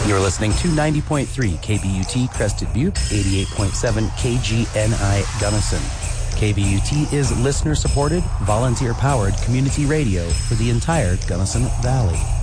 You're listening to 90.3 KBUT Crested Butte, 88.7 KGNI Gunnison. KBUT is listener-supported, volunteer-powered community radio for the entire Gunnison Valley.